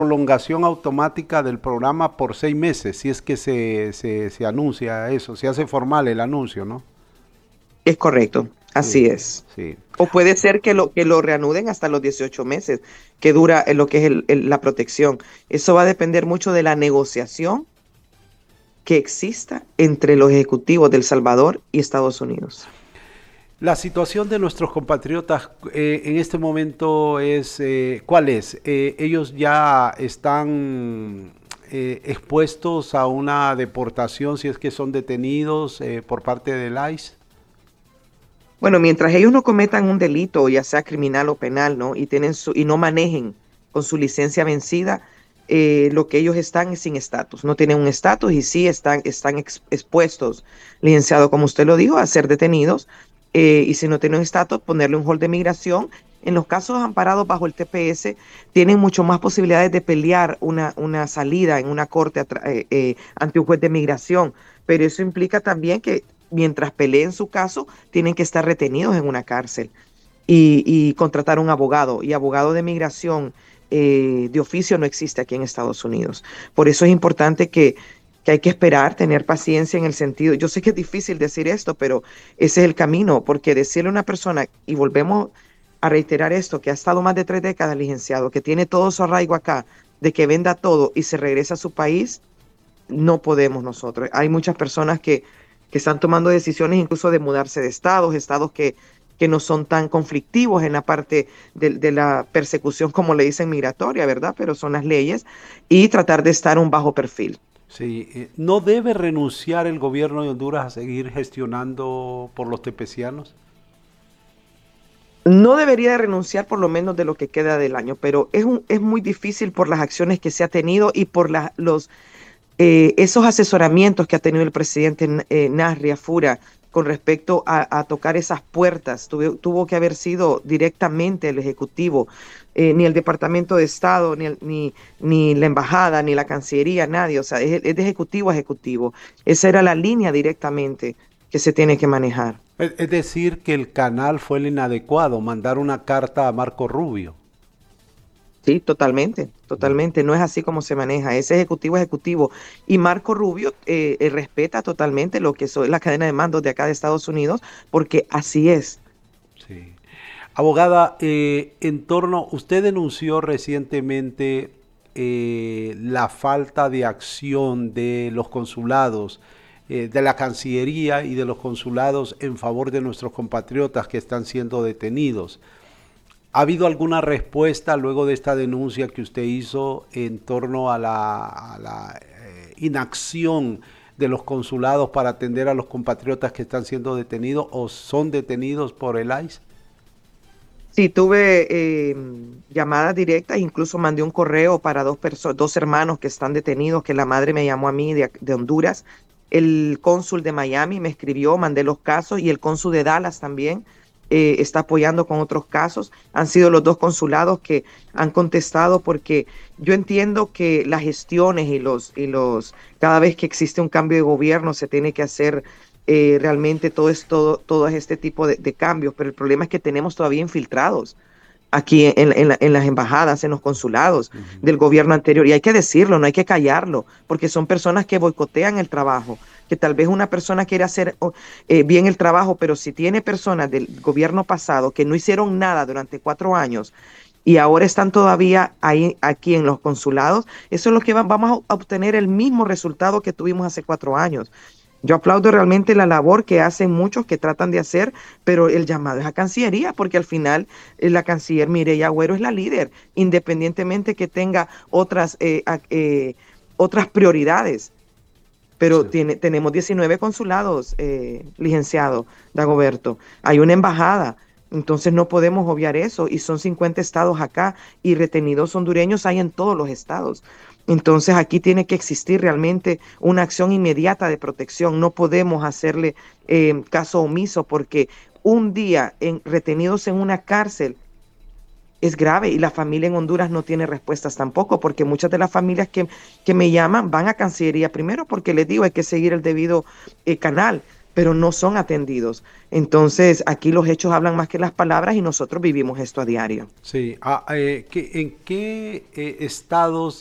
prolongación automática del programa por 6 meses, si es que se anuncia eso, se hace formal el anuncio, ¿no? Es correcto, Sí, así es. sí. O puede ser que lo reanuden hasta los 18 meses que dura lo que es la protección. Eso va a depender mucho de la negociación que exista entre los ejecutivos de El Salvador y Estados Unidos. La situación de nuestros compatriotas en este momento es, ¿cuál es? Ellos ya están expuestos a una deportación si es que son detenidos por parte del ICE. Bueno, mientras ellos no cometan un delito, ya sea criminal o penal, ¿no? Y no manejen con su licencia vencida, lo que ellos están es sin estatus. No tienen un estatus y sí están expuestos, licenciado, como usted lo dijo, a ser detenidos. Y si no tienen estatus, ponerle un hold de migración. En los casos amparados bajo el TPS, tienen mucho más posibilidades de pelear una salida en una corte ante un juez de migración. Pero eso implica también que mientras peleen su caso, tienen que estar retenidos en una cárcel y contratar un abogado. Y abogado de migración de oficio no existe aquí en Estados Unidos. Por eso es importante que hay que esperar, tener paciencia en el sentido. Yo sé que es difícil decir esto, pero ese es el camino, porque decirle a una persona, y volvemos a reiterar esto, que ha estado más de 3 décadas, licenciado, que tiene todo su arraigo acá, de que venda todo y se regresa a su país, no podemos nosotros. Hay muchas personas que están tomando decisiones incluso de mudarse de estados, estados que no son tan conflictivos en la parte de la persecución, como le dicen, migratoria, ¿verdad? Pero son las leyes, y tratar de estar un bajo perfil. Sí, ¿no debe renunciar el gobierno de Honduras a seguir gestionando por los tepecianos? No debería de renunciar por lo menos de lo que queda del año, pero es muy difícil por las acciones que se ha tenido y por esos asesoramientos que ha tenido el presidente Nasri Fura con respecto a tocar esas puertas. Tuvo que haber sido directamente el Ejecutivo, ni el Departamento de Estado, ni la Embajada, ni la Cancillería, nadie. O sea, es de Ejecutivo a Ejecutivo. Esa era la línea directamente que se tiene que manejar. Es decir, que el canal fue el inadecuado, mandar una carta a Marco Rubio. Sí, totalmente, totalmente. No es así como se maneja. Ese ejecutivo es ejecutivo. Y Marco Rubio respeta totalmente lo que es la cadena de mandos de acá de Estados Unidos, porque así es. Sí. Abogada, en torno, usted denunció recientemente la falta de acción de los consulados, de la Cancillería y de los consulados en favor de nuestros compatriotas que están siendo detenidos. ¿Ha habido alguna respuesta luego de esta denuncia que usted hizo en torno a la inacción de los consulados para atender a los compatriotas que están siendo detenidos o son detenidos por el ICE? Sí, tuve llamadas directas, incluso mandé un correo para dos hermanos que están detenidos, que la madre me llamó a mí de Honduras. El cónsul de Miami me escribió, mandé los casos, y el cónsul de Dallas también está apoyando con otros casos. Han sido los dos consulados que han contestado, porque yo entiendo que las gestiones cada vez que existe un cambio de gobierno se tiene que hacer realmente todo este tipo de cambios, pero el problema es que tenemos todavía infiltrados aquí en las embajadas, en los consulados Uh -huh. del gobierno anterior. Y hay que decirlo, no hay que callarlo, porque son personas que boicotean el trabajo, que tal vez una persona quiere hacer bien el trabajo, pero si tiene personas del gobierno pasado que no hicieron nada durante 4 años y ahora están todavía ahí, aquí en los consulados, eso es lo que vamos a obtener el mismo resultado que tuvimos hace 4 años. Yo aplaudo realmente la labor que hacen muchos que tratan de hacer, pero el llamado es a Cancillería, porque al final la canciller Mireya Agüero es la líder, independientemente que tenga otras prioridades. Pero Sí. tenemos 19 consulados, licenciado Dagoberto. Hay una embajada, entonces no podemos obviar eso. Y son 50 estados acá, y retenidos hondureños hay en todos los estados. Entonces aquí tiene que existir realmente una acción inmediata de protección. No podemos hacerle caso omiso, porque un día retenidos en una cárcel es grave, y la familia en Honduras no tiene respuestas tampoco, porque muchas de las familias que me llaman van a Cancillería primero, porque les digo, hay que seguir el debido canal. pero no son atendidos. Entonces, aquí los hechos hablan más que las palabras y nosotros vivimos esto a diario. Sí. ¿En qué estados